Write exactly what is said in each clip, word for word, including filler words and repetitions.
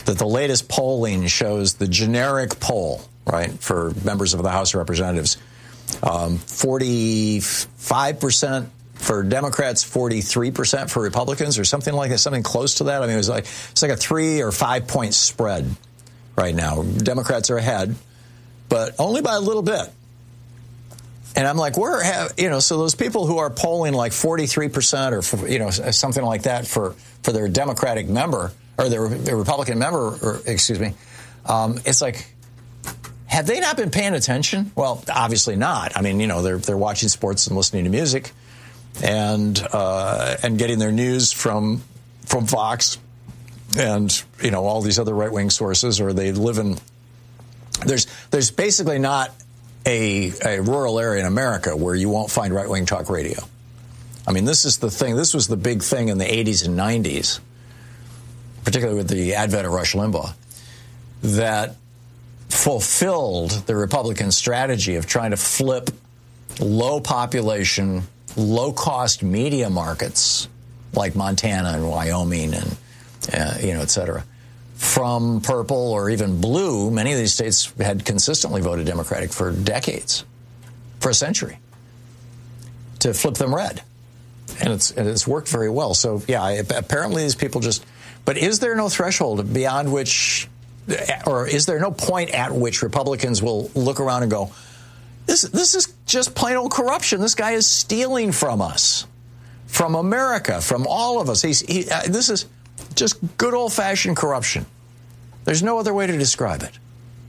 that the latest polling shows the generic poll, right, for members of the House of Representatives, um, forty-five percent for Democrats, forty-three percent for Republicans, or something like that, something close to that. I mean, it was like it's like a three or five point spread right now. Democrats are ahead, but only by a little bit. And I'm like, we're, have, you know, so those people who are polling like forty-three percent or, you know, something like that for, for their Democratic member or their, their Republican member, or excuse me, um, it's like, have they not been paying attention? Well, obviously not. I mean, you know, they're they're watching sports and listening to music and uh, and getting their news from from Fox and, you know, all these other right-wing sources, or they live in, there's there's basically not A, a rural area in America where you won't find right-wing talk radio. I mean, this is the thing. This was the big thing in the eighties and nineties, particularly with the advent of Rush Limbaugh, that fulfilled the Republican strategy of trying to flip low-population, low-cost media markets like Montana and Wyoming and, uh, you know, et cetera, from purple or even blue. Many of these states had consistently voted Democratic for decades, for a century, to flip them red. And it's, and it's worked very well. So, yeah, apparently these people just... But is there no threshold beyond which... Or is there no point at which Republicans will look around and go, this, this is just plain old corruption. This guy is stealing from us, from America, from all of us. He's, he, uh, this is... just good old-fashioned corruption. There's no other way to describe it.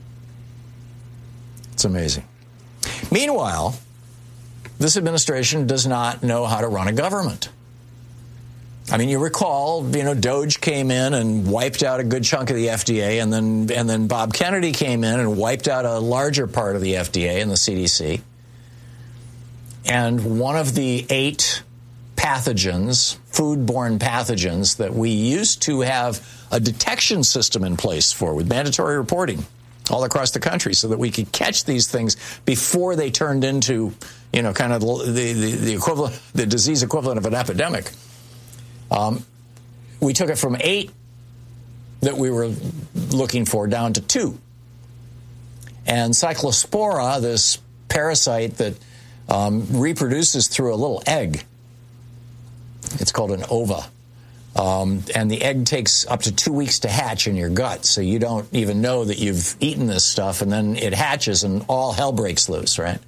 It's amazing. Meanwhile, this administration does not know how to run a government. I mean, you recall, you know, Doge came in and wiped out a good chunk of the F D A, and then and then Bob Kennedy came in and wiped out a larger part of the F D A and the C D C. And one of the eight pathogens, foodborne pathogens, that we used to have a detection system in place for with mandatory reporting all across the country so that we could catch these things before they turned into, you know, kind of the, the, the equivalent, the disease equivalent of an epidemic. Um, we took it from eight that we were looking for down to two. And Cyclospora, this parasite that um, reproduces through a little egg, it's called an ova. Um, and the egg takes up to two weeks to hatch in your gut, so you don't even know that you've eaten this stuff, and then it hatches and all hell breaks loose, right?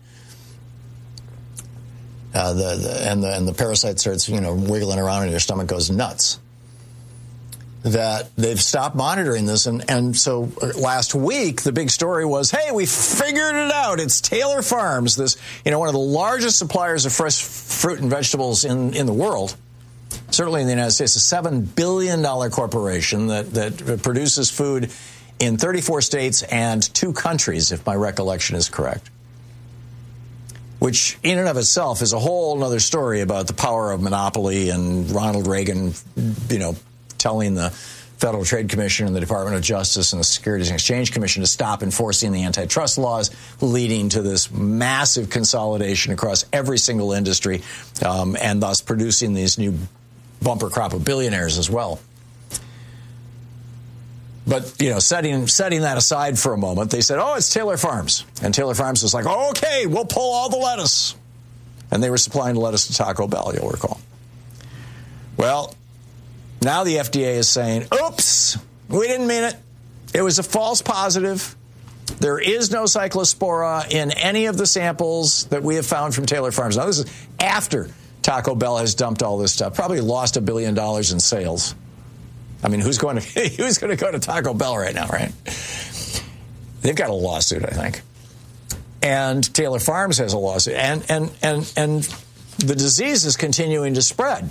Uh, the, the, and, the, and the parasite starts, you know, wiggling around and your stomach goes nuts. That they've stopped monitoring this, and, and so last week the big story was, hey, we figured it out. It's Taylor Farms, this, you know, one of the largest suppliers of fresh fruit and vegetables in, in the world. Certainly in the United States, a seven billion dollars corporation that, that produces food in thirty-four states and two countries, if my recollection is correct. Which, in and of itself, is a whole other story about the power of monopoly and Ronald Reagan, you know, telling the Federal Trade Commission and the Department of Justice and the Securities and Exchange Commission to stop enforcing the antitrust laws, leading to this massive consolidation across every single industry, um, and thus producing these new bumper crop of billionaires as well. But, you know, setting setting that aside for a moment, they said, oh, it's Taylor Farms. And Taylor Farms was like, oh, okay, we'll pull all the lettuce. And they were supplying lettuce to Taco Bell, you'll recall. Well, now the F D A is saying, oops, we didn't mean it. It was a false positive. There is no Cyclospora in any of the samples that we have found from Taylor Farms. Now, this is after Taco Bell has dumped all this stuff, probably lost a billion dollars in sales. I mean, who's going to who's going to go to Taco Bell right now, right? They've got a lawsuit, I think. And Taylor Farms has a lawsuit. And and and and the disease is continuing to spread.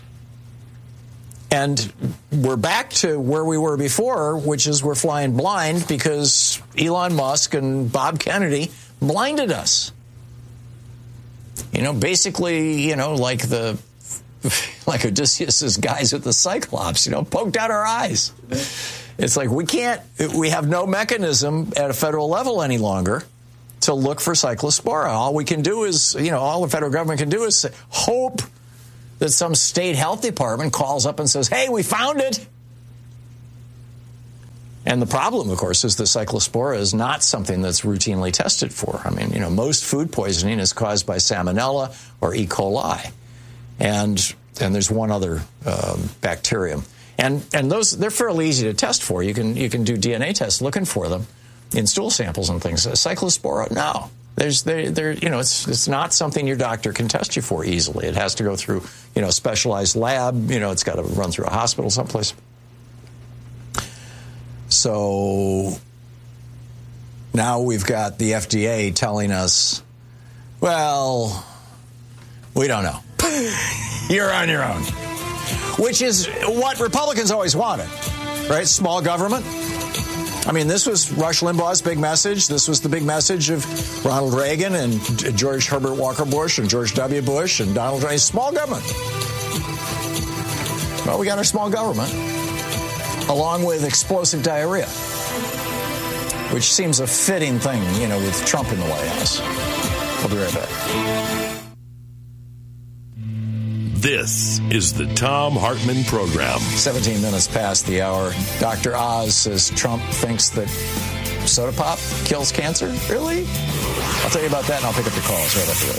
And we're back to where we were before, which is we're flying blind because Elon Musk and Bob Kennedy blinded us. You know, basically, you know, like the like Odysseus's guys with the Cyclops, you know, poked out our eyes. It's like we can't, we have no mechanism at a federal level any longer to look for Cyclospora. All we can do is, you know, all the federal government can do is hope that some state health department calls up and says, hey, we found it. And the problem, of course, is the cyclospora is not something that's routinely tested for. I mean, you know, most food poisoning is caused by Salmonella or E. coli. And and there's one other um, bacterium. And and those, they're fairly easy to test for. You can you can do D N A tests looking for them in stool samples and things. Cyclospora, no. There's they they're you know it's it's not something your doctor can test you for easily. It has to go through, you know, a specialized lab. You know, it's got to run through a hospital someplace. So now we've got the F D A telling us, well, we don't know. You're on your own. Which is what Republicans always wanted, right? Small government. I mean, this was Rush Limbaugh's big message. This was the big message of Ronald Reagan and George Herbert Walker Bush and George W. Bush and Donald Trump. Small government. Well, we got our small government, along with explosive diarrhea, which seems a fitting thing, you know, with Trump in the White House. We'll be right back. This is the Thom Hartmann Program. seventeen minutes past the hour. Doctor Oz says Trump thinks that soda pop kills cancer. Really? I'll tell you about that, and I'll pick up the calls right after this.